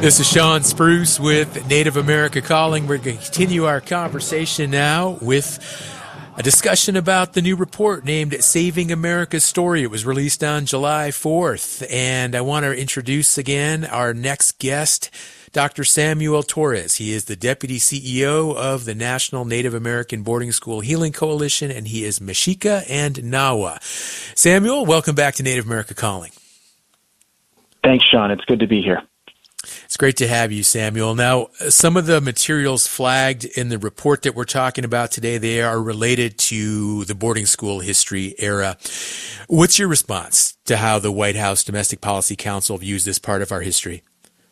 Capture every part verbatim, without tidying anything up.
This is Sean Spruce with Native America Calling. We're going to continue our conversation now with a discussion about the new report named Saving America's Story. It was released on July fourth. And I want to introduce again our next guest, Doctor Samuel Torres. He is the Deputy C E O of the National Native American Boarding School Healing Coalition, and he is Mexica and Nahua. Samuel, welcome back to Native America Calling. Thanks, Sean. It's good to be here. It's great to have you, Samuel. Now, some of the materials flagged in the report that we're talking about today, they are related to the boarding school history era. What's your response to how the White House Domestic Policy Council views this part of our history?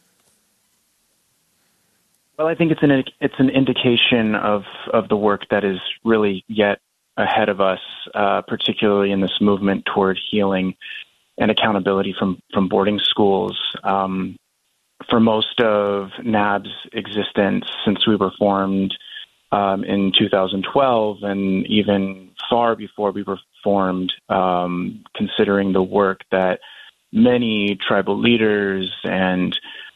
Well, I think it's an it's an indication of, of the work that is really yet ahead of us, uh, particularly in this movement toward healing and accountability from, from boarding schools. Um, For most of N A B's existence since we were formed um, in two thousand twelve, and even far before we were formed, um, considering the work that many tribal leaders and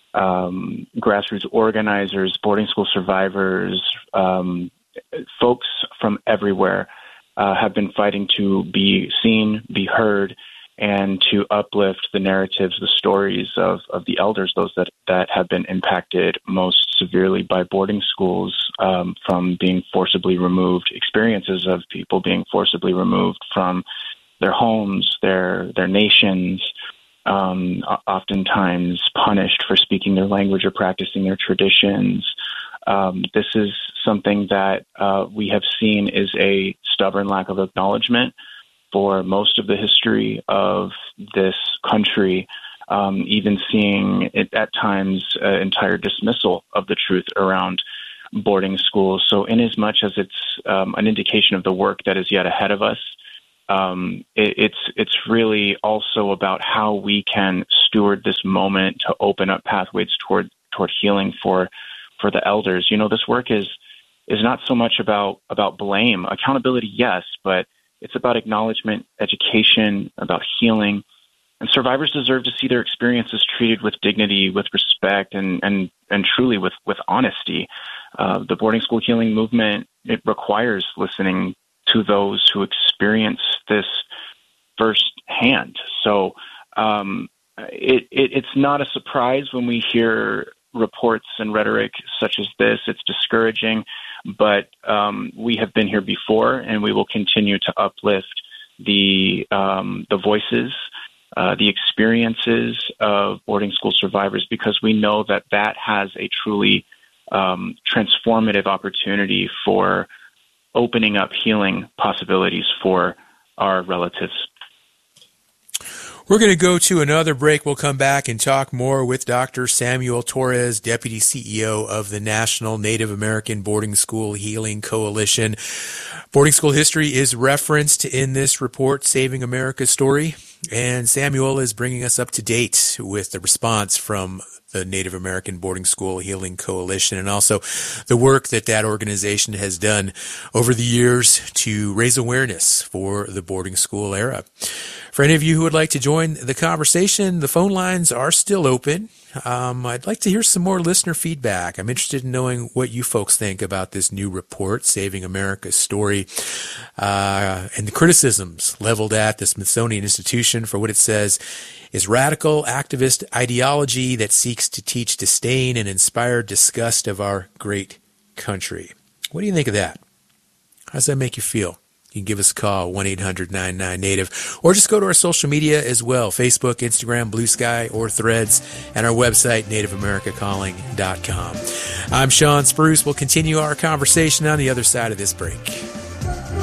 um, grassroots organizers, boarding school survivors, um, folks from everywhere uh, have been fighting to be seen, be heard, and to uplift the narratives, the stories of, of the elders, those that, that have been impacted most severely by boarding schools um, from being forcibly removed, experiences of people being forcibly removed from their homes, their their nations, um, oftentimes punished for speaking their language or practicing their traditions. Um, this is something that uh, we have seen is a stubborn lack of acknowledgement for most of the history of this country, um, even seeing it at times uh, entire dismissal of the truth around boarding schools. So in as much as it's um, an indication of the work that is yet ahead of us, um, it, it's it's really also about how we can steward this moment to open up pathways toward toward healing for for the elders. You know, this work is is not so much about about blame, accountability, yes, but it's about acknowledgement, education, about healing, and survivors deserve to see their experiences treated with dignity, with respect, and and, and truly with, with honesty. Uh, the boarding school healing movement, it requires listening to those who experience this firsthand. So um, it, it it's not a surprise when we hear reports and rhetoric such as this. It's discouraging. But um, we have been here before, and we will continue to uplift the um, the voices, uh, the experiences of boarding school survivors, because we know that that has a truly um, transformative opportunity for opening up healing possibilities for our relatives. We're going to go to another break. We'll come back and talk more with Doctor Samuel Torres, Deputy C E O of the National Native American Boarding School Healing Coalition. Boarding school history is referenced in this report, Saving America's Story, and Samuel is bringing us up to date with the response from the Native American Boarding School Healing Coalition, and also the work that that organization has done over the years to raise awareness for the boarding school era. For any of you who would like to join the conversation, the phone lines are still open. Um, I'd like to hear some more listener feedback. I'm interested in knowing what you folks think about this new report, Saving America's Story, uh, and the criticisms leveled at the Smithsonian Institution for what it says is radical activist ideology that seeks to teach disdain and inspire disgust of our great country. What do you think of that? How does that make you feel? You can give us a call, one eight hundred nine nine native, or just go to our social media as well, Facebook, Instagram, Blue Sky, or Threads, and our website, native america calling dot com. I'm Sean Spruce. We'll continue our conversation on the other side of this break.